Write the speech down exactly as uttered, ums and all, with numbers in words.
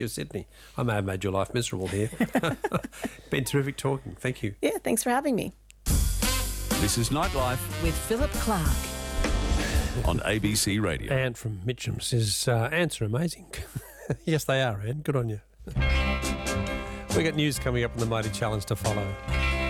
of Sydney. I may have made your life miserable here. Been terrific talking. Thank you. Yeah, thanks for having me. This is Nightlife With Philip Clark. on A B C Radio. Anne from Mitcham says, uh, ants are amazing. Yes, they are, Anne. Good on you. We got news coming up in the Mighty Challenge to follow.